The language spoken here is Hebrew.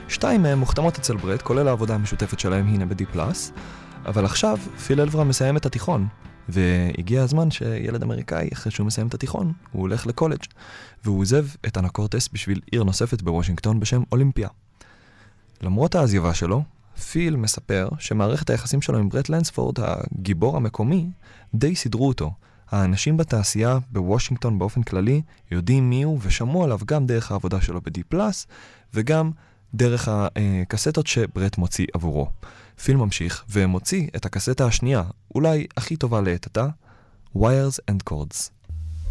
2 מהם מוכתמות אצל ברט, כולל העבודה המשותפת שלהם הנה ב-D+, אבל עכשיו פיל אלברם מסיים את התיכון, והגיע הזמן שילד אמריקאי, אחרי שהוא מסיים את התיכון, הוא הולך לקולג' והוא עוזב את אנה קורטס בשביל עיר נוספת בוושינגטון בשם אולימפיה. למרות העזיבה שלו, פיל מספר שמערכת היחסים שלו עם ברט לנספורד, הגיבור המקומי, די סידרו אותו. האנשים בתעשייה בוושינגטון באופן כללי יודעים מי הוא ושמעו עליו גם דרך העבודה שלו ב-D+, וגם דרך הקסטות שברט מוציא עבורו. פיל ממשיך ומוציא את הקסטה השנייה, אולי הכי טובה לעת עתה, Wires and Chords.